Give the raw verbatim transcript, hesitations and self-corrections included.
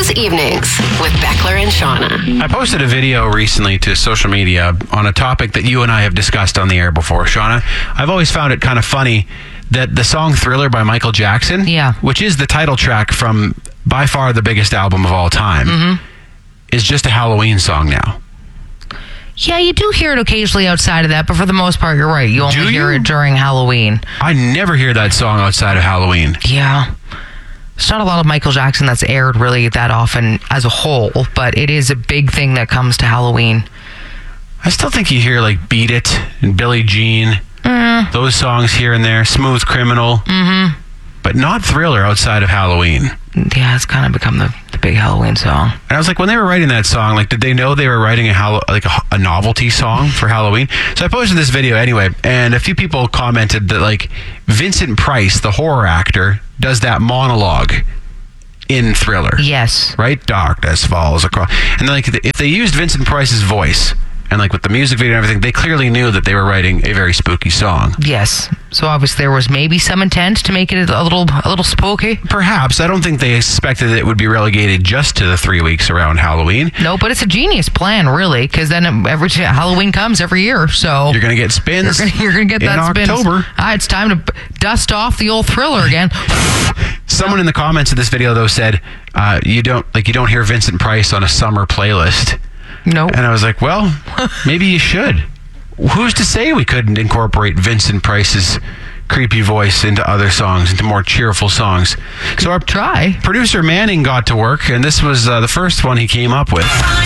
Kings Evenings with Beckler and Shauna. I posted a video recently to social media on a topic that you and I have discussed on the air before, Shauna. I've always found it kind of funny that the song Thriller by Michael Jackson, yeah. which is the title track from by far the biggest album of all time, mm-hmm. is just a Halloween song now. Yeah, you do hear it occasionally outside of that, but for the most part, you're right. You only Do hear you? it during Halloween. I never hear that song outside of Halloween. Yeah. It's not a lot of Michael Jackson that's aired really that often as a whole, but it is a big thing that comes to Halloween. I still think you hear like Beat It and Billie Jean, Mm. those songs here and there, Smooth Criminal, Mm-hmm. but not Thriller outside of Halloween. Yeah, it's kind of become the, the big Halloween song. And I was like, when they were writing that song, like, did they know they were writing a Hall- like a, a novelty song for Halloween? So I posted this video anyway, and a few people commented that like Vincent Price, the horror actor, does that monologue in Thriller. Yes. Right? Darkness falls across. And like, if they used Vincent Price's voice, and like with the music video and everything, they clearly knew that they were writing a very spooky song. Yes. So obviously there was maybe some intent to make it a little a little spooky. Perhaps. I don't think they expected it would be relegated just to the three weeks around Halloween. No, but it's a genius plan, really, because then every Halloween comes every year. So you're going to get spins. You're going you're gonna get in that spins. October. Ah, it's time to dust off the old Thriller again. Someone in the comments of this video though said, uh, "You don't like you don't hear Vincent Price on a summer playlist." No. And I was like, well, maybe you should. Who's to say we couldn't incorporate Vincent Price's creepy voice into other songs, into more cheerful songs? So our try. Producer Manning got to work, and this was uh, the first one he came up with.